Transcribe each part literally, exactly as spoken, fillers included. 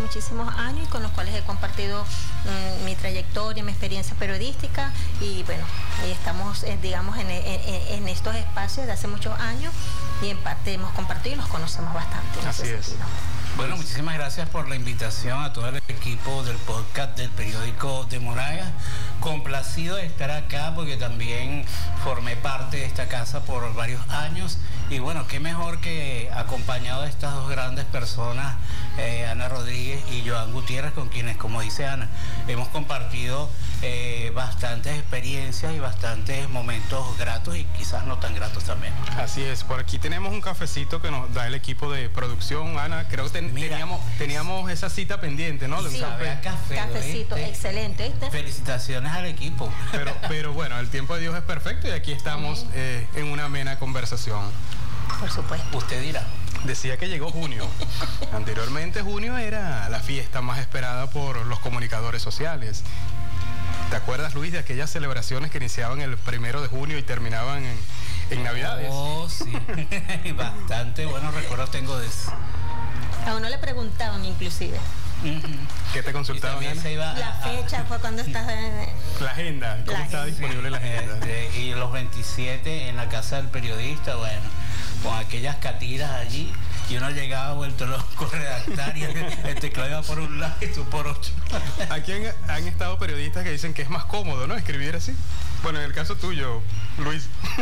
muchísimos años y con los cuales he compartido um, mi trayectoria, mi experiencia periodística y bueno, y estamos eh, digamos en, en, en estos espacios de hace muchos años y en parte hemos compartido y los conocemos bastante. Así es. Sentido. Bueno, muchísimas gracias por la invitación a todo el equipo del podcast del periódico de Monagas. Complacido de estar acá porque también formé parte de esta casa por varios años y bueno, qué mejor que acompañado de estas dos grandes personas, eh, Ana Rodríguez y Joan Gutiérrez, con quienes, como dice Ana, hemos compartido eh, bastantes experiencias y bastantes momentos gratos y quizás no tan gratos también. Así es, por aquí tenemos un cafecito que nos da el equipo de producción, Ana, creo que ten, Mira, teníamos, teníamos esa cita pendiente, ¿no? De sí, un café. Café, cafecito, ¿viste? Excelente, ¿viste? Felicitaciones al equipo. Pero, pero bueno, el tiempo de Dios es perfecto y aquí estamos eh, en una amena conversación. Por supuesto. Usted dirá. Decía que llegó junio. Anteriormente junio era la fiesta más esperada por los comunicadores sociales. ¿Te acuerdas, Luis, de aquellas celebraciones que iniciaban el primero de junio y terminaban en, en Navidades? Oh, sí. Bastante buenos recuerdos tengo de eso. A uno le preguntaban inclusive. Uh-huh. ¿Qué te consultaban? Se iba la a, fecha fue cuando estás en... La agenda, ¿cómo la está agenda. disponible la agenda? Este, y los veintisiete en la casa del periodista, bueno, con aquellas catiras allí, y uno llegaba vuelto loco a redactar y el, el teclado iba por un lado y tú por otro. Aquí han, han estado periodistas que dicen que es más cómodo, ¿no? Escribir así. Bueno, en el caso tuyo, Luis.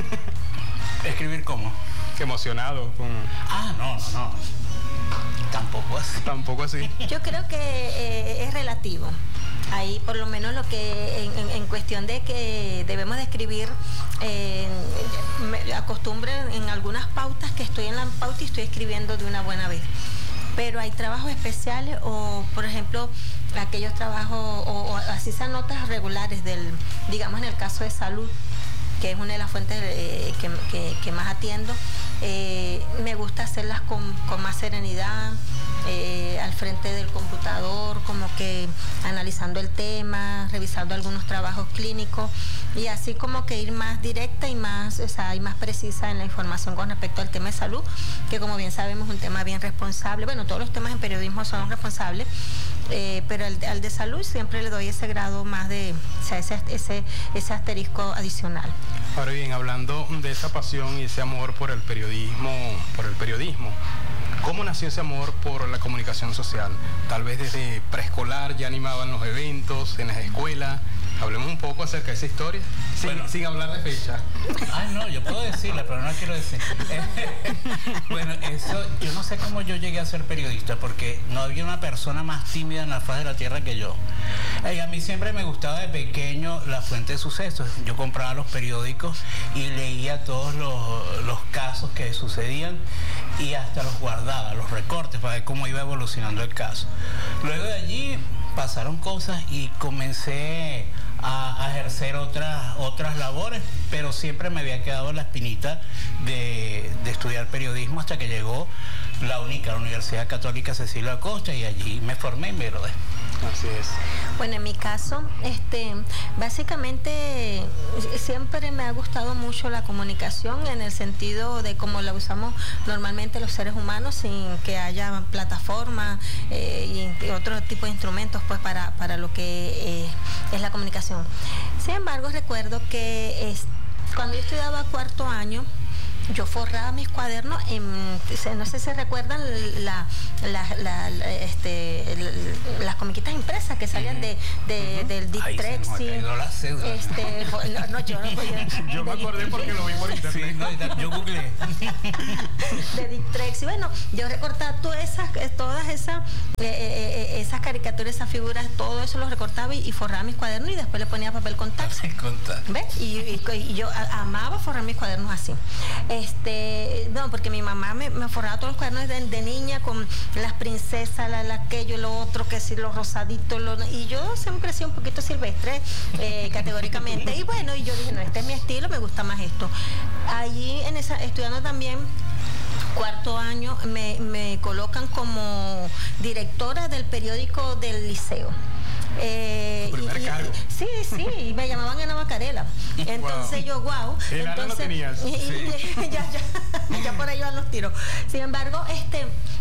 ¿Escribir cómo? Emocionado. Con... Ah, no, no, no. Tampoco así. Tampoco así. Yo creo que eh, es relativo. Ahí por lo menos lo que en, en, en cuestión de que debemos de escribir, eh, me acostumbro en algunas pautas que estoy en la pauta y estoy escribiendo de una buena vez. Pero hay trabajos especiales o, por ejemplo, aquellos trabajos o, o así sean notas regulares del, digamos en el caso de salud, que es una de las fuentes eh, que, que, que más atiendo, eh, me gusta hacerlas con, con más serenidad, eh, al frente del computador, como que analizando el tema, revisando algunos trabajos clínicos y así como que ir más directa y más, o sea, y más precisa en la información con respecto al tema de salud, que como bien sabemos es un tema bien responsable. Bueno, todos los temas en periodismo son responsables, eh, pero al, al de salud siempre le doy ese grado más de, o sea, ese, ese, ese asterisco adicional. Ahora bien, hablando de esa pasión y ese amor por el periodismo, por el periodismo, ¿cómo nació ese amor por la comunicación social? Tal vez desde preescolar ya animaban los eventos en las escuelas. Hablemos un poco acerca de esa historia, sin, bueno, sin hablar de fecha. Ay, no, yo puedo decirla, pero no la quiero decir. Bueno, eso, yo no sé cómo yo llegué a ser periodista, porque no había una persona más tímida en la faz de la tierra que yo. Y a mí siempre me gustaba de pequeño la fuente de sucesos. Yo compraba los periódicos y leía todos los, los casos que sucedían y hasta los guardaba, los recortes, para ver cómo iba evolucionando el caso. Luego de allí pasaron cosas y comencé a, a ejercer otras, otras labores, pero siempre me había quedado la espinita de, de estudiar periodismo hasta que llegó la única, la Universidad Católica Cecilio Acosta, y allí me formé y me gradué. Así es. Bueno, en mi caso, este, básicamente siempre me ha gustado mucho la comunicación en el sentido de cómo la usamos normalmente los seres humanos sin que haya plataformas eh, y otro tipo de instrumentos pues para, para lo que eh, es la comunicación. Sin embargo, recuerdo que es, cuando yo estudiaba cuarto año, yo forraba mis cuadernos en, no sé si recuerdan la, la, la, la, este, la, las comiquitas impresas que salían de, de, uh-huh. del Dick Tracy. Este, no, no, yo no podía. Yo me acordé porque lo vi por internet. Sí, no, yo googleé. De Dick Tracy. Bueno, yo recortaba todas esas, todas esas, eh, eh, esas caricaturas, esas figuras, todo eso lo recortaba y, y forraba mis cuadernos y después le ponía papel contacto. ¿Ves? Y, y, y yo amaba forrar mis cuadernos así. Este, no, porque mi mamá me, me forraba todos los cuadernos de, de niña con las princesas, la, la aquello, lo otro, que sí, los rosaditos, lo, y yo siempre crecí un poquito silvestre, eh, categóricamente, y bueno, y yo dije, no, este es mi estilo, me gusta más esto. Allí, en esa, estudiando también cuarto año, me, me colocan como directora del periódico del liceo. Eh, ¿Tu primer y, cargo? Y, sí, sí, y me llamaban Ana Macarela. Entonces wow. yo, wow. El entonces, Ana lo tenías. Y, sí. y, ya, ya, ya por ahí van los tiros. Sin embargo, este,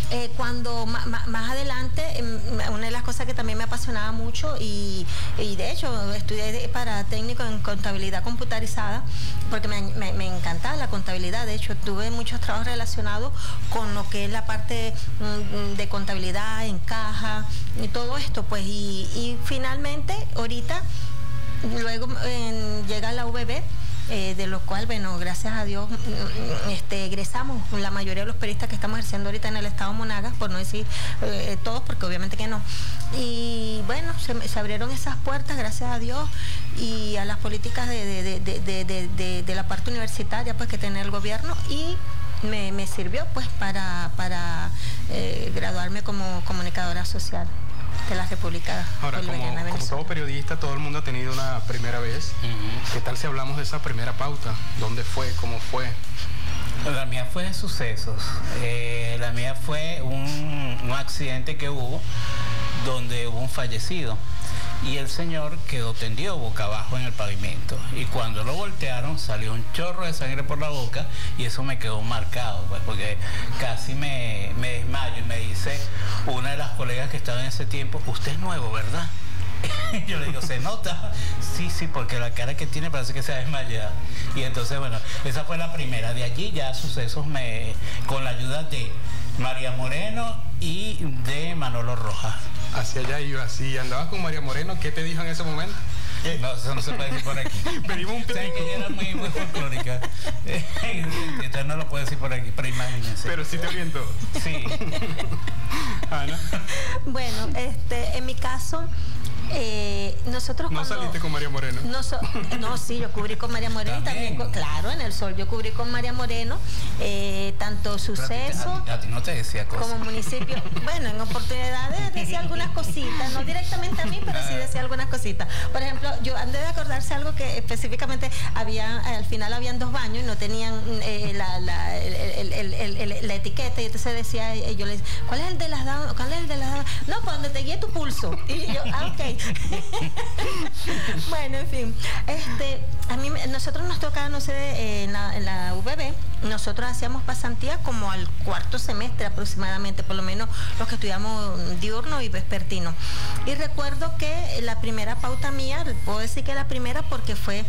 eh, cuando ma, ma, más adelante, una de las cosas que también me apasionaba mucho y, y de hecho estudié para técnico en contabilidad computarizada porque me, me, me encantaba la contabilidad. De hecho tuve muchos trabajos relacionados con lo que es la parte mm, de contabilidad en caja y todo esto, pues, y, y finalmente ahorita luego eh, llega la U V B, eh, de lo cual, bueno, gracias a Dios, este, egresamos la mayoría de los periodistas que estamos ejerciendo ahorita en el estado Monagas, por no decir eh, todos, porque obviamente que no. Y bueno, se, se abrieron esas puertas, gracias a Dios, y a las políticas de, de, de, de, de, de, de la parte universitaria, pues, que tiene el gobierno, y me, me sirvió, pues, para, para eh, graduarme como comunicadora social de la República Ahora, Bolivariana, como, como todo periodista, todo el mundo ha tenido una primera vez. Uh-huh. ¿Qué tal si hablamos de esa primera pauta? ¿Dónde fue? ¿Cómo fue? La mía fue de sucesos. Eh, la mía fue un, un accidente que hubo donde hubo un fallecido y el señor quedó tendido boca abajo en el pavimento, y cuando lo voltearon salió un chorro de sangre por la boca y eso me quedó marcado, pues, porque casi me, me desmayo, y me dice una de las colegas que estaba en ese tiempo: usted es nuevo, ¿verdad? Yo le digo, ¿se nota? Sí, sí, porque la cara que tiene parece que se ha desmayado. Y entonces, bueno, esa fue la primera. De allí ya sucesos me, con la ayuda de María Moreno y de Manolo Rojas. Hacia allá iba, así andabas con María Moreno. ¿Qué te dijo en ese momento? No, eso no se puede decir por aquí. Pedimos un pico. Saben que ella era muy, muy folclórica. Entonces no lo puedo decir por aquí, pero imagínense. Pero sí te orientó. Sí. Ana. Bueno, este, en mi caso, eh, nosotros ¿No cuando, saliste con María Moreno? No, so, no, sí, yo cubrí con María Moreno también. también claro, en El Sol yo cubrí con María Moreno, eh, tanto suceso a ti, a ti no te decía cosas. como municipio. Bueno, en oportunidades decía algunas cositas, no directamente a mí, pero sí decía algunas cositas. Por ejemplo, yo andé de acordarse algo que específicamente había, al final habían dos baños y no tenían eh, la, la, el, el, el, el, la etiqueta, y entonces decía, yo le decía, ¿cuál es el de las damas? ¿Cuál es el de las damas? No, para donde te guíe tu pulso. Y yo, ah, ok. Bueno, en fin, este, a mí, nosotros nos tocaba, no sé, eh, en, la, en la U V B, nosotros hacíamos pasantías como al cuarto semestre aproximadamente, por lo menos los que estudiamos diurno y vespertino. Y recuerdo que la primera pauta mía, puedo decir que la primera porque fue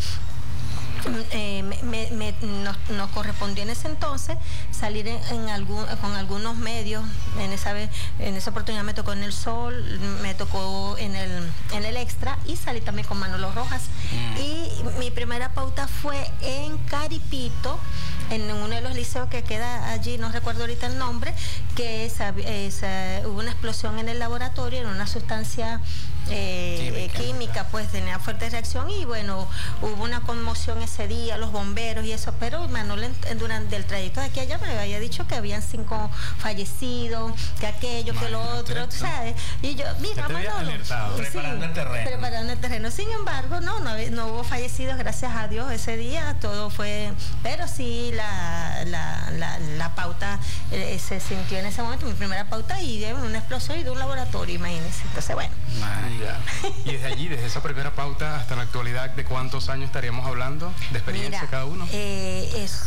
Eh, me, me, nos, nos correspondió en ese entonces salir en, en algún, con algunos medios. En esa vez, en esa oportunidad me tocó en El Sol, me tocó en el, en el Extra, y salí también con Manolo Rojas. Mm. Y mi primera pauta fue en Caripito, en uno de los liceos que queda allí, no recuerdo ahorita el nombre, que esa, esa, hubo una explosión en el laboratorio, en una sustancia eh, química. química, pues tenía fuerte reacción, y bueno, hubo una conmoción ese día, los bomberos y eso, pero Manuel durante el trayecto de aquí a allá me había dicho que habían cinco fallecidos, que aquello, Madre, que lo otro, ¿sabes? Y yo, mira, Manolo, sí, preparando el terreno. Preparando el terreno. Sin embargo, no, no, no hubo fallecidos, gracias a Dios, ese día, todo fue, pero sí la, la, la, la pauta eh, se sintió en ese momento, mi primera pauta, y de una explosión y de un laboratorio, imagínense. Entonces, bueno. Ya. Y desde allí, desde esa primera pauta hasta la actualidad, ¿de cuántos años estaríamos hablando de experiencia? Mira, cada uno? Eh, es,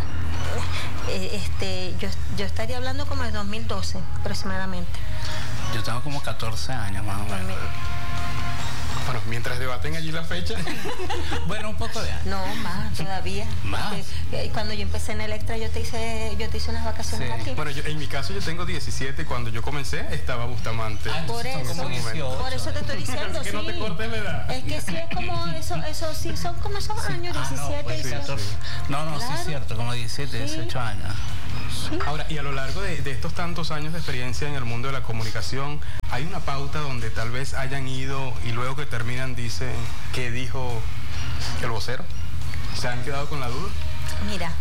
eh, este, yo, yo estaría hablando como de dos mil doce aproximadamente. Yo tengo como catorce años más o menos. Bueno, mientras debaten allí la fecha. Bueno, un poco de años. No, más todavía. Más. Porque, cuando yo empecé en el Extra, yo te hice, yo te hice unas vacaciones sí. aquí. Bueno, yo, en mi caso yo tengo diecisiete, cuando yo comencé estaba Bustamante. Ah, por eso, por eso te estoy diciendo, es que sí. no te cortes la edad. Es que sí, es como eso, eso sí, son como esos sí. años, diecisiete, ah, no, pues, dieciocho. Sí. No, no, claro. Sí es cierto, como diecisiete, dieciocho años. Sí. Ahora, y a lo largo de, de estos tantos años de experiencia en el mundo de la comunicación, ¿hay una pauta donde tal vez hayan ido y luego que terminan dicen qué dijo el vocero? ¿Se han quedado con la duda? Mira.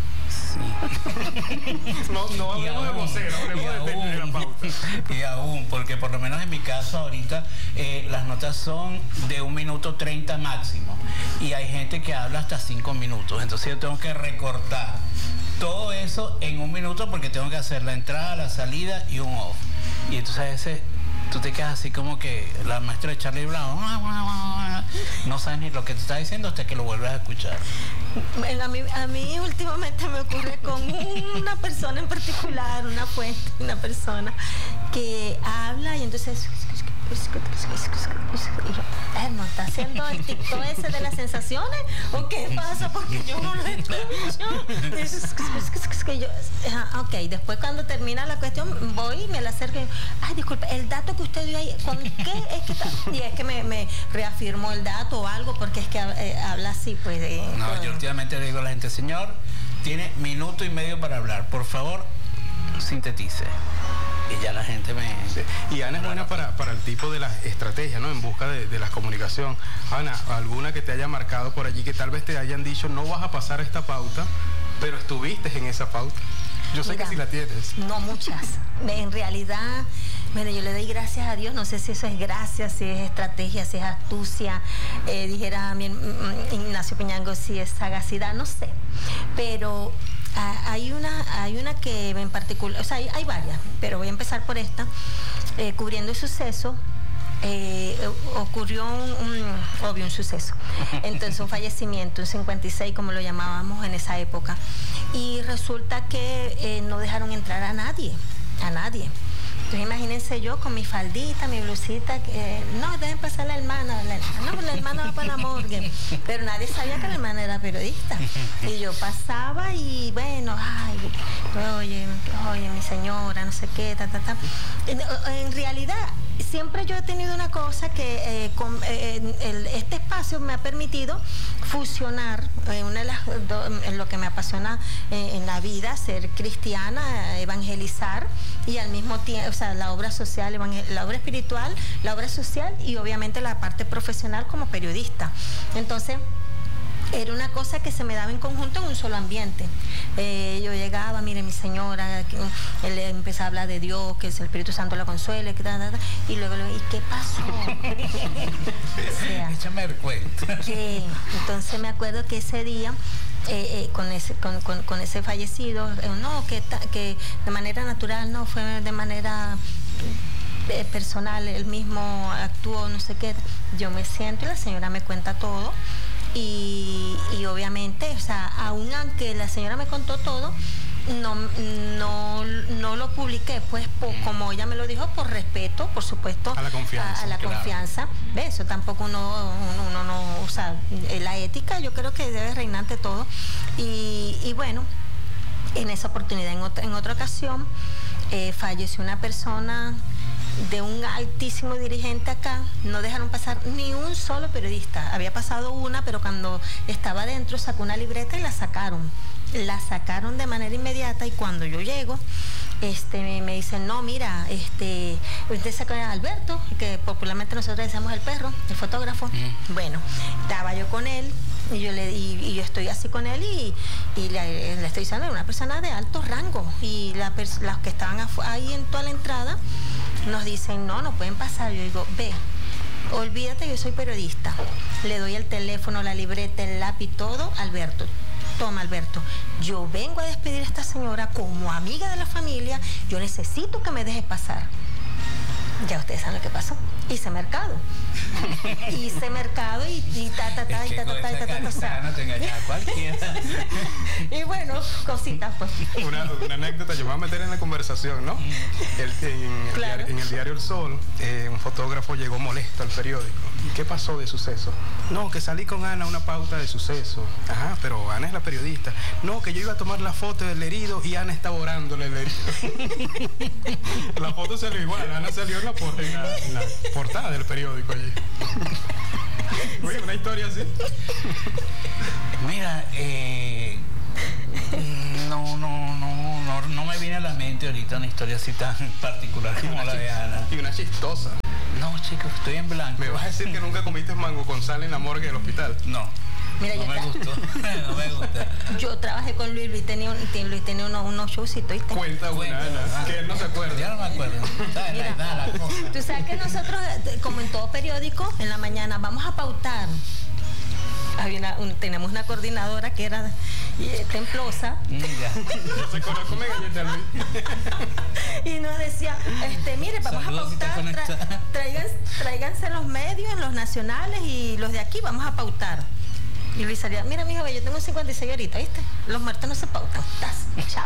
Sí. No, no hablemos de vocero, hablemos de, de la pauta. Y aún, porque por lo menos en mi caso ahorita eh, las notas son de un minuto treinta máximo. Y hay gente que habla hasta cinco minutos. Entonces yo tengo que recortar todo eso en un minuto porque tengo que hacer la entrada, la salida y un off. Y entonces a veces tú te quedas así como que la maestra de Charlie Brown no sabes ni lo que te está diciendo hasta que lo vuelves a escuchar. A mí, a mí últimamente me ocurre con una persona en particular, una fuente, una persona que habla y entonces... Y yo, eh, ¿no está haciendo el TikTok ese de las sensaciones? ¿O qué pasa? Porque yo no lo escucho. Que yo, ah, ok, después cuando termina la cuestión, voy y me la acerco y, ay, disculpe, el dato que usted dio ahí, ¿con qué es que está? Y es que me, me reafirmó el dato o algo, porque es que eh, habla así, pues. De, no, con... yo últimamente le digo a la gente, señor, tiene minuto y medio para hablar, por favor, sintetice. Y ya la gente me... Sí. Y Ana es buena para, para el tipo de las estrategias, ¿no? En busca de, de la comunicación. Ana, alguna que te haya marcado por allí, que tal vez te hayan dicho, no vas a pasar esta pauta, pero estuviste en esa pauta. Yo sé Mira, que sí la tienes. No, muchas. En realidad, bueno, yo le doy gracias a Dios, no sé si eso es gracia, si es estrategia, si es astucia, eh, dijera mi, Ignacio Piñango, si es sagacidad, no sé. Pero... Hay una, hay una que en particular, o sea, hay, hay varias, pero voy a empezar por esta. Eh, cubriendo el suceso, eh, ocurrió un, un, obvio, un suceso. Entonces, un fallecimiento, un cincuenta y seis, como lo llamábamos en esa época. Y resulta que eh, no dejaron entrar a nadie, a nadie. Entonces, imagínense yo con mi faldita, mi blusita, que no, dejen pasar la hermana, la hermana, no, pues la hermana va para la morgue, pero nadie sabía que la hermana era periodista. Y yo pasaba y bueno, ay, oye, oye, mi señora, no sé qué, ta, ta, ta. En, en realidad, siempre yo he tenido una cosa que eh, con, eh, el, este espacio me ha permitido fusionar eh, una de las, do, en lo que me apasiona eh, en la vida, ser cristiana, evangelizar, y al mismo tiempo, o sea, la obra social, la obra espiritual, la obra social y obviamente la parte profesional como periodista. Entonces, era una cosa que se me daba en conjunto en un solo ambiente. Eh, yo llegaba, mire, mi señora, que, él empezaba a hablar de Dios, que es el Espíritu Santo la consuele, que, da, da, da, y luego le digo, ¿y qué pasó? O sea, échame el cuento. Sí, entonces me acuerdo que ese día, eh, eh, con, ese, con, con, con ese fallecido, eh, no, que, que de manera natural, no, fue de manera... Eh, personal, él mismo actuó, no sé qué. Yo me siento y la señora me cuenta todo. Y, y obviamente, o sea, aún aunque la señora me contó todo, no, no, no lo publiqué, pues, por, como ella me lo dijo, por respeto, por supuesto, a la confianza. A, a la claro. confianza. ¿Ves? Eso tampoco uno, uno, uno no, o sea, la ética yo creo que debe reinar ante todo. Y, y bueno, en esa oportunidad, en otra, en otra ocasión, eh, falleció una persona de un altísimo dirigente acá, no dejaron pasar ni un solo periodista. Había pasado una, pero cuando estaba adentro sacó una libreta y la sacaron. La sacaron de manera inmediata y cuando yo llego, este, me, me dicen, no, mira, este, usted sacó a Alberto, que popularmente nosotros decíamos el perro, el fotógrafo. Mm. Bueno, estaba yo con él y yo, le, y, y yo estoy así con él y, y le, le estoy diciendo, era una persona de alto rango y la, las que estaban ahí en toda la entrada nos dicen, no, no pueden pasar. Yo digo, ve, olvídate, yo soy periodista. Le doy el teléfono, la libreta, el lápiz, todo, Alberto. Toma, Alberto, yo vengo a despedir a esta señora como amiga de la familia, yo necesito que me dejes pasar. Ya ustedes saben lo que pasó. Hice mercado. Hice mercado y, y ta, ta, ta, es y ta, ta, ta, ta, ta, ta, o sea. No te engañas a cualquiera. Y bueno, cositas, pues. Una, una anécdota, yo me voy a meter en la conversación, ¿no? El, en, claro. el, en el diario El Sol, eh, un fotógrafo llegó molesto al periódico. ¿Y qué pasó de suceso? No, que salí con Ana a una pauta de suceso. Ajá, pero Ana es la periodista. No, que yo iba a tomar la foto del herido y Ana estaba orándole el herido. La foto salió igual, Ana salió en la, en la, en la portada del periódico allí. Oye, una historia así. Mira, eh, no, no, no, no, no me viene a la mente ahorita una historia así tan particular como la de Ana. Y una chistosa. No, chicos, estoy en blanco. ¿Me vas a decir que nunca comiste mango con sal en la morgue del hospital? No. Mira, no yo me tra- gustó, no me gusta. Yo trabajé con Luis, Luis tenía, un, Luis tenía unos, unos showcitos. ¿Viste? Cuenta una, Ana, que él no se acuerda. Ya no me acuerdo. ¿Sabes? Mira, la edad, la cosa. Tú sabes que nosotros, como en todo periódico, en la mañana vamos a pautar. Había una, un, tenemos una coordinadora que era eh, templosa. Ya. Se conozco me galleta, Luis. Y nos decía, este, mire, vamos Saludos, a pautar, tra, traigan, tráiganse los medios, los nacionales y los de aquí, vamos a pautar. Y Luis salía, mira, mijo, yo tengo cincuenta y seis ahorita, ¿viste? Los muertos no se pautan. Estás, chao.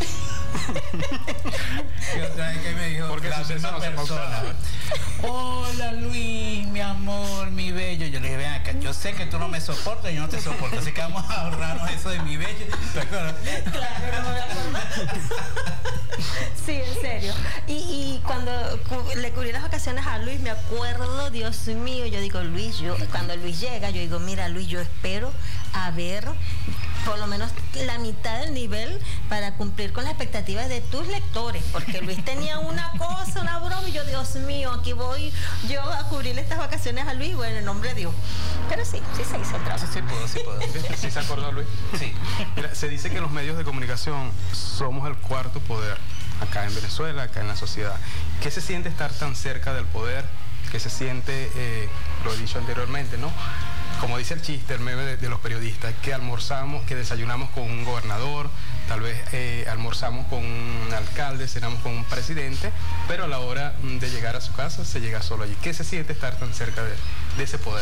Y otra vez que me dijo, porque la misma no persona, hola Luis, mi amor, mi bello. Yo le dije, ven acá, yo sé que tú no me soportas y yo no te soporto, así que vamos a ahorrarnos eso de mi bello. ¿Te acuerdas? Claro, no me voy a acordar. Sí, en serio. Y, y cuando cu- le cubrí las vacaciones a Luis, me acuerdo, Dios mío, yo digo, Luis, yo cuando Luis llega, yo digo, mira, Luis, yo espero a ver por lo menos la mitad del nivel para cumplir con las expectativas de tus lectores, porque Luis tenía una cosa, una broma, y yo, Dios mío, aquí voy yo a cubrirle estas vacaciones a Luis, bueno, en nombre de Dios. Pero sí, sí se hizo el trabajo. Sí, sí puedo, sí puedo. ¿Sí se acordó, Luis? Sí. Mira, se dice que los medios de comunicación somos el cuarto poder acá en Venezuela, acá en la sociedad. ¿Qué se siente estar tan cerca del poder? ¿Qué se siente, eh, lo he dicho anteriormente, ¿no? Como dice el chiste, el meme de, de los periodistas, que almorzamos, que desayunamos con un gobernador, tal vez eh, almorzamos con un alcalde, cenamos con un presidente, pero a la hora de llegar a su casa se llega solo allí. ¿Qué se siente estar tan cerca de, de ese poder?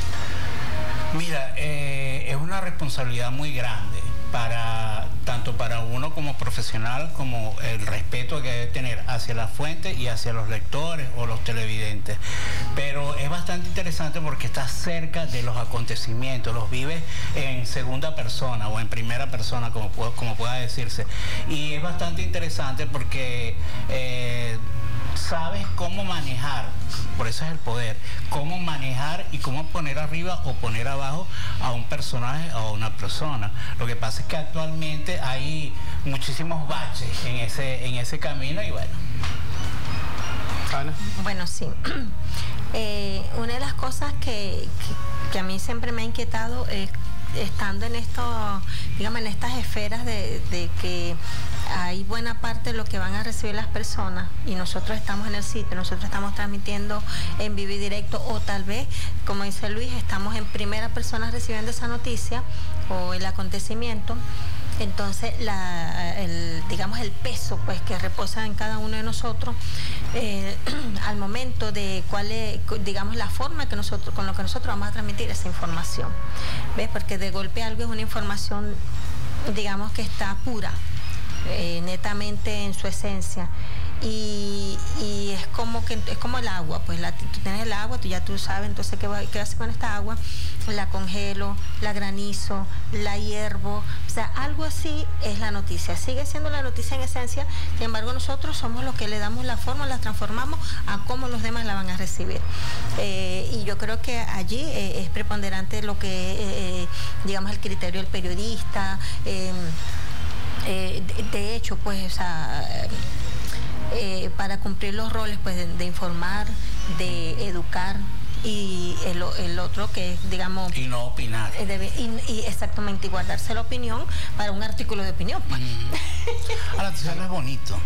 Mira, eh, es una responsabilidad muy grande para tanto para uno como profesional, como el respeto que debe tener hacia la fuente y hacia los lectores o los televidentes. Pero es bastante interesante porque estás cerca de los acontecimientos, los vives en segunda persona o en primera persona, como, como pueda decirse. Y es bastante interesante porque eh, sabes cómo manejar, por eso es el poder, cómo manejar y cómo poner arriba o poner abajo a un personaje o a una persona. Lo que pasa es que actualmente hay muchísimos baches en ese, en ese camino y bueno. Ana. Bueno, sí. Eh, una de las cosas que, que, que a mí siempre me ha inquietado es estando en esto, digamos, en estas esferas de, de que hay buena parte de lo que van a recibir las personas y nosotros estamos en el sitio, nosotros estamos transmitiendo en vivo y directo, o tal vez, como dice Luis, estamos en primera persona recibiendo esa noticia o el acontecimiento. Entonces, la, el, digamos, el peso pues que reposa en cada uno de nosotros eh, al momento de cuál es, digamos, la forma que nosotros, con lo que nosotros vamos a transmitir esa información. ¿Ves? Porque de golpe algo es una información, digamos, que está pura, eh, netamente en su esencia. Y, y es como que es como el agua, pues la, tú tienes el agua, tú ya tú sabes, entonces ¿qué, qué haces con esta agua? La congelo, la granizo, la hiervo, o sea, algo así es la noticia, sigue siendo la noticia en esencia, sin embargo nosotros somos los que le damos la forma, la transformamos a cómo los demás la van a recibir. Eh, y yo creo que allí eh, es preponderante lo que, eh, digamos, el criterio del periodista, eh, eh, de, de hecho, pues, o sea, Eh, para cumplir los roles pues de, de informar, de educar y el, el otro que es, digamos, y no opinar eh, debe, y, y exactamente, y guardarse la opinión para un artículo de opinión pues. mm. Ahora tú hablas bonito.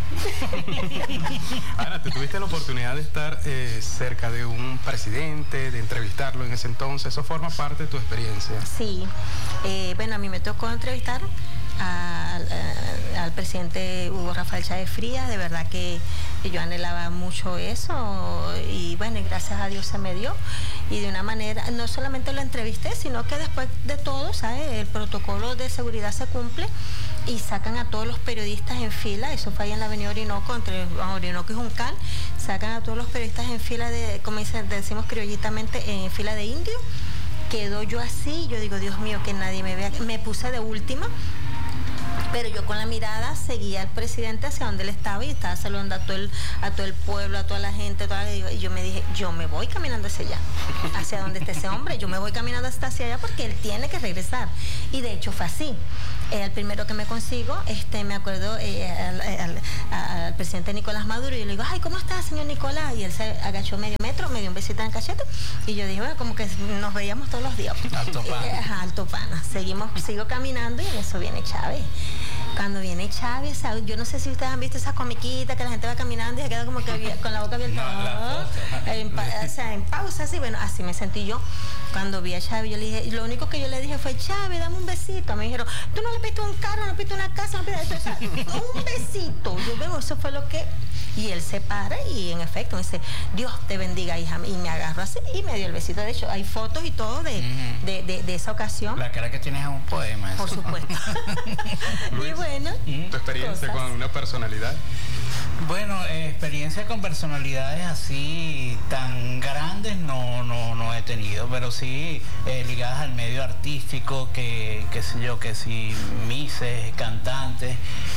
Ana, ¿te tuviste la oportunidad de estar eh, cerca de un presidente, de entrevistarlo en ese entonces? ¿Eso forma parte de tu experiencia? Sí, eh, bueno, a mí me tocó entrevistar Al, al presidente Hugo Rafael Chávez Frías, de verdad que yo anhelaba mucho eso y bueno, y gracias a Dios se me dio y de una manera, no solamente lo entrevisté, sino que después de todo, ¿sabes? El protocolo de seguridad se cumple y sacan a todos los periodistas en fila, eso fue ahí en la avenida Orinoco, entre Orinoco y Juncal, sacan a todos los periodistas en fila de, como dicen, decimos criollitamente, en fila de indio. Quedo yo así, yo digo, Dios mío, que nadie me vea, me puse de última, pero yo con la mirada seguía al presidente hacia donde él estaba y estaba saludando a todo el, a todo el pueblo, a toda la gente, toda la, y yo me dije, yo me voy caminando hacia allá, hacia donde está ese hombre, yo me voy caminando hasta hacia allá porque él tiene que regresar. Y de hecho fue así. Eh, el primero que me consigo, este, me acuerdo eh, al, al, al presidente Nicolás Maduro, y yo le digo, ay, ¿cómo está, señor Nicolás? Y él se agachó medio metro, me dio un besito en el cachete, y yo dije, bueno, como que nos veíamos todos los días. Alto pana. Eh, ajá, alto pana. Seguimos, sigo caminando y en eso viene Chávez. Cuando viene Chávez, yo no sé si ustedes han visto esas comiquitas que la gente va caminando y se queda como que con la boca abierta, no, la en, o sea, en pausa, así, bueno, así me sentí yo. Cuando vi a Chávez, yo le dije, lo único que yo le dije fue, Chávez, dame un besito. Me dijeron, tú no le pediste un carro, no le pediste una casa, no le pediste, o sea, un besito. Yo veo, eso fue lo que, Y él se para y en efecto me dice, Dios te bendiga, hija. Y me agarró así y me dio el besito. De hecho, hay fotos y todo de, uh-huh. de, de, de esa ocasión. La cara que tienes es un poema. Por supuesto. Luis, y bueno. ¿Tu experiencia cosas. con una personalidad? Bueno, eh, experiencia con personalidades así tan grandes no, no, no he tenido, pero sí eh, ligadas al medio artístico, que, qué sé yo, que sí, mises, cantantes,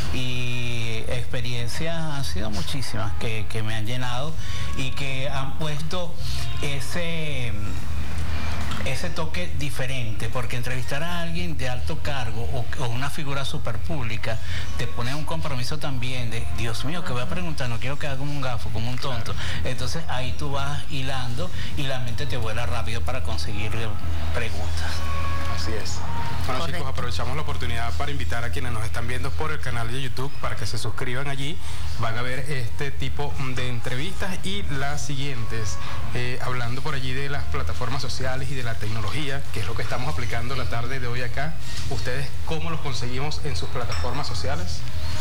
y experiencias han sido muchísimas que, que me han llenado y que han puesto ese... ese toque diferente, porque entrevistar a alguien de alto cargo o, o una figura súper pública te pone un compromiso también de, Dios mío, que voy a preguntar, no quiero quedar como un gafo, como un tonto. Entonces ahí tú vas hilando y la mente te vuela rápido para conseguir preguntas. Así es. Bueno, correcto. Chicos, aprovechamos la oportunidad para invitar a quienes nos están viendo por el canal de YouTube para que se suscriban allí. Van a ver este tipo de entrevistas y las siguientes, eh, hablando por allí de las plataformas sociales y de la tecnología, que es lo que estamos aplicando la tarde de hoy acá. ¿Ustedes cómo los conseguimos en sus plataformas sociales?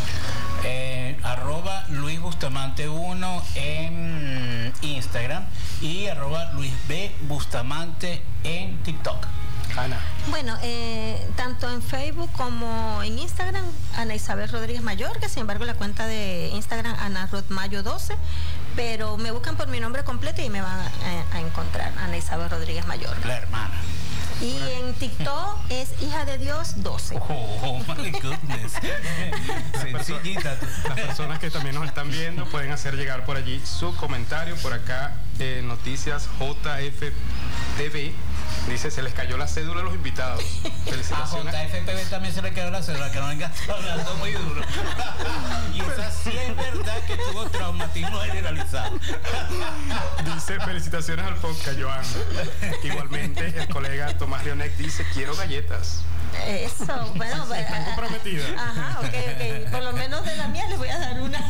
Eh, arroba Luis Bustamante uno en Instagram y arroba Luis B Bustamante en TikTok. Ana. Bueno, eh, tanto en Facebook como en Instagram, Ana Isabel Rodríguez Mayor, que sin embargo la cuenta de Instagram, Ana Rod Mayo doce, pero me buscan por mi nombre completo y me van a, a encontrar, Ana Isabel Rodríguez Mayor. La hermana. Y en TikTok es Hija de Dios doce. Oh, oh my goodness. Sencillita. Las personas que también nos están viendo pueden hacer llegar por allí su comentario. Por acá, eh, Noticias J F T V dice, se les cayó la cédula a los invitados. Felicitaciones. A J F T V también se le cayó la cédula, que no venga hablando muy duro. Y esa sí es verdad que tuvo traumatismo generalizado. Dice, felicitaciones al podcast, Joan. Igualmente, el colega Tomás Leonec dice, quiero galletas. Eso, bueno, sí, están comprometidas. Ajá, ok, ok. Por lo menos de la mía les voy a dar una.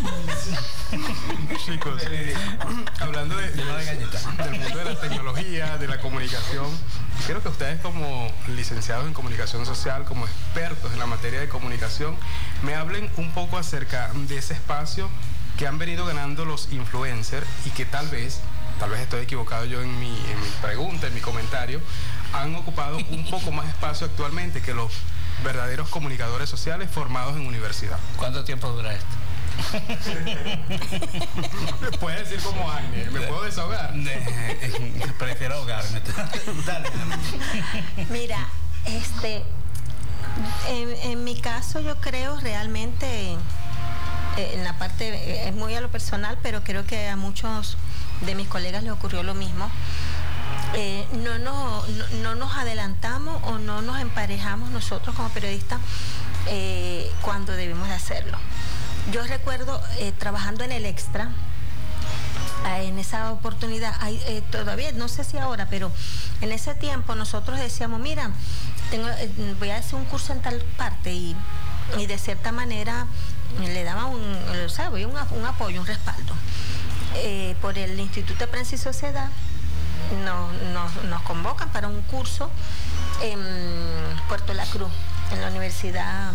Chicos, eh, hablando de, de, de galletas, del mundo de la tecnología, de la comunicación, creo que ustedes como licenciados en comunicación social, como expertos en la materia de comunicación, me hablen un poco acerca de ese espacio que han venido ganando los influencers y que tal vez, tal vez estoy equivocado yo en mi, en mi pregunta, en mi comentario, han ocupado un poco más espacio actualmente que los verdaderos comunicadores sociales formados en universidad. ¿Cuánto tiempo dura esto? Puedes decir como Agnes, ¿me puedo desahogar? Prefiero ahogarme. Dale. Mira, este, en, en mi caso yo creo realmente, eh, en la parte, es muy a lo personal, pero creo que a muchos de mis colegas les ocurrió lo mismo. Eh, no, no, no, no nos adelantamos o no nos emparejamos nosotros como periodistas eh, cuando debemos de hacerlo. Yo recuerdo eh, trabajando en el Extra, eh, en esa oportunidad, hay, eh, todavía, no sé si ahora, pero en ese tiempo nosotros decíamos, mira, tengo, eh, voy a hacer un curso en tal parte y, y de cierta manera le daba un, ¿sabes? un, un apoyo, un respaldo. Eh, por el Instituto de Prensa y Sociedad nos, nos, nos convocan para un curso en Puerto La Cruz, en la universidad,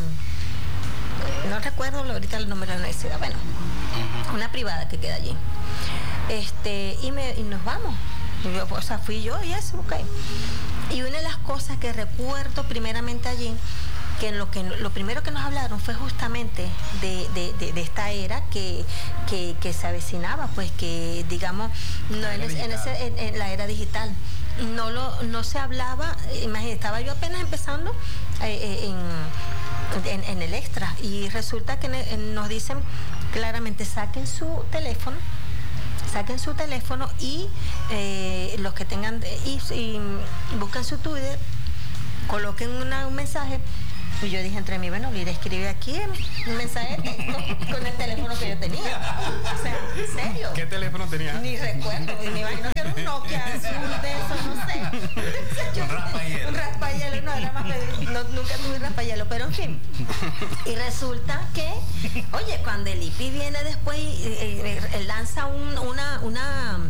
no recuerdo ahorita el nombre de la universidad, bueno, una privada que queda allí. Este, y, me, y nos vamos. Yo, o sea, fui yo y eso, ok. Y una de las cosas que recuerdo primeramente allí, que lo que lo primero que nos hablaron fue justamente de, de, de, de esta era que, que, que se avecinaba, pues que digamos, no en, en, ese, en, en la era digital. No lo no se hablaba, imagínate, estaba yo apenas empezando eh, en, en, en el Extra y resulta que nos dicen claramente, saquen su teléfono, saquen su teléfono y eh, los que tengan, y, y busquen su Twitter, coloquen una, un mensaje. Y yo dije entre mí, bueno, le escribí aquí un mensaje de texto con el teléfono que yo tenía. O sea, ¿en serio? ¿Qué teléfono tenía? Ni recuerdo. Y me imagino que era un Nokia azul de eso, no sé. Un raspayelo. Un raspayelo, no, era más, no, nunca tuve un raspayelo, pero en fin. Y resulta que, oye, cuando el I P I viene después y eh, eh, lanza un, una, una,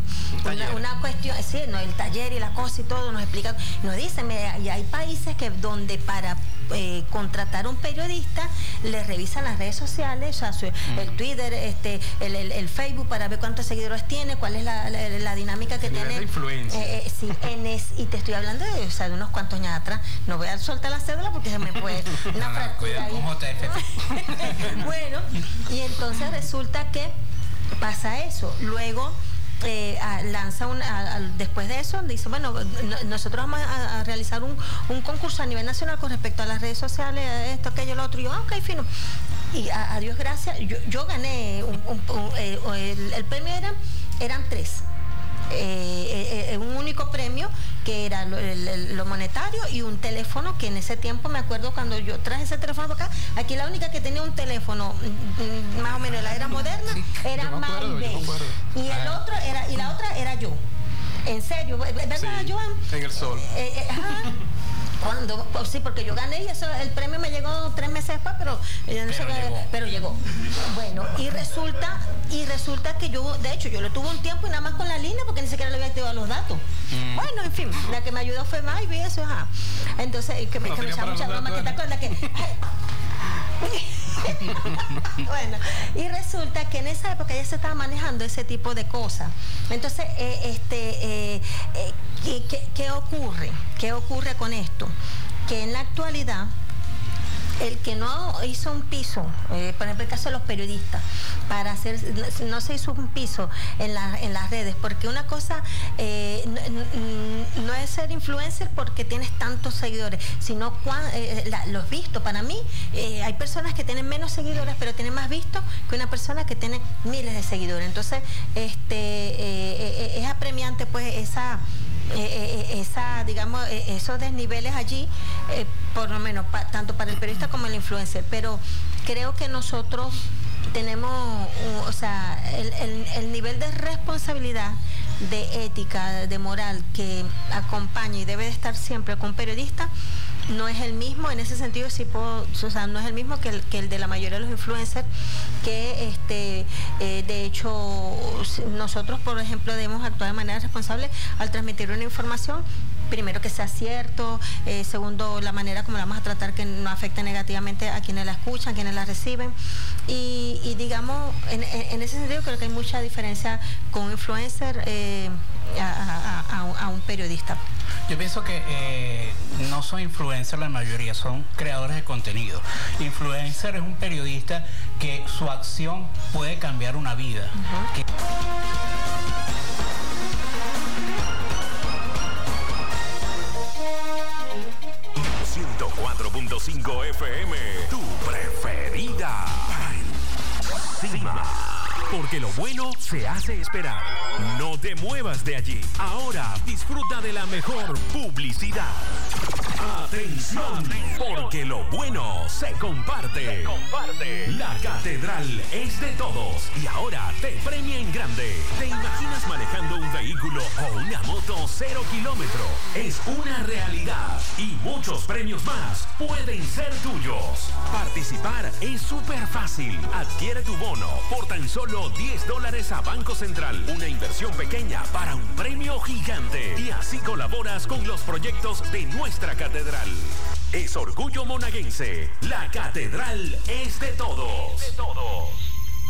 una, una cuestión, sí, no, el taller y la cosa y todo, nos explican, nos dicen, y hay países que donde para eh, contratar un periodista le revisan las redes sociales, o sea, su, mm. el Twitter, este, el, el, el Facebook para ver cuántos seguidores tiene, cuál es la, la, la dinámica que tiene. De influencia. Eh, eh, sí, en es, y te estoy hablando de, o sea, de unos cuantos años atrás. No voy a soltar la cédula porque se me puede una no, fractura ahí. Bueno, y entonces resulta que pasa eso. Luego eh, a, lanza un, a, a, después de eso dice, bueno, no, nosotros vamos a, a realizar un, un concurso a nivel nacional con respecto a las redes sociales, esto, aquello, lo otro. Y yo, ah, ok, fino. Y a, a Dios gracias, yo, yo gané un, un, un, eh, el, el premio era, eran tres. Eh, eh, un único premio que era lo, el, lo monetario y un teléfono que en ese tiempo me acuerdo cuando yo traje ese teléfono para acá, aquí la única que tenía un teléfono más o menos de la era moderna sí, era Maribel y el otro era y la otra era yo, en serio, ¿verdad, sí, Joan? En el sol. Eh, eh, ajá. Cuando, pues sí, porque yo gané y eso, el premio me llegó tres meses después, pero, eh, no pero, sé, llegó. pero llegó. Bueno, y resulta, y resulta que yo, de hecho, yo lo tuve un tiempo y nada más con la línea porque ni siquiera le había activado los datos. Mm. Bueno, en fin, la que me ayudó fue más y vi eso, ajá. Entonces, que me, no que me echaba mucha broma, que te acuerdas que. Bueno, y resulta que en esa época ya se estaba manejando ese tipo de cosas. Entonces, eh, este, eh, eh, ¿qué, qué, ¿qué ocurre? ¿Qué ocurre con esto? Que en la actualidad el que no hizo un piso, eh, por ejemplo el caso de los periodistas, para hacer, no se hizo un piso en, la, en las redes, porque una cosa eh, no, no es ser influencer porque tienes tantos seguidores, sino cuan, eh, la, los vistos. Para mí eh, hay personas que tienen menos seguidores, pero tienen más vistos que una persona que tiene miles de seguidores. Entonces, este eh, eh, es apremiante pues esa... Eh, eh, esa, digamos, eh, esos desniveles allí, eh, por lo menos pa, tanto para el periodista como el influencer, pero creo que nosotros tenemos, uh, o sea, el, el, el nivel de responsabilidad, de ética, de moral que acompaña y debe de estar siempre con un periodista no es el mismo. En ese sentido sí puedo, o sea, no es el mismo que el, que el de la mayoría de los influencers, que este eh, de hecho nosotros, por ejemplo, debemos actuar de manera responsable al transmitir una información, primero que sea cierto, eh, segundo la manera como la vamos a tratar que no afecte negativamente a quienes la escuchan, quienes la reciben, y, y digamos, en, en ese sentido creo que hay mucha diferencia con un influencer eh, a, a, a, a un periodista. Yo pienso que eh, no son influencers la mayoría, son creadores de contenido. Influencer es un periodista que su acción puede cambiar una vida. Uh-huh. que... ciento cuatro punto cinco F M, tu preferida. Encima. Porque lo bueno se hace esperar. No te muevas de allí. Ahora disfruta de la mejor publicidad. Atención, porque lo bueno se comparte. Se comparte. La catedral es de todos y ahora te premia en grande. ¿Te imaginas manejando un vehículo o una moto cero kilómetro? Es una realidad y muchos premios más pueden ser tuyos. Participar es súper fácil. Adquiere tu bono por tan solo diez dólares a Banco Central. Una inversión pequeña para un premio gigante. Y así colaboras con los proyectos de nuestra catedral. Es orgullo monaguense. La catedral es de todos. De todos.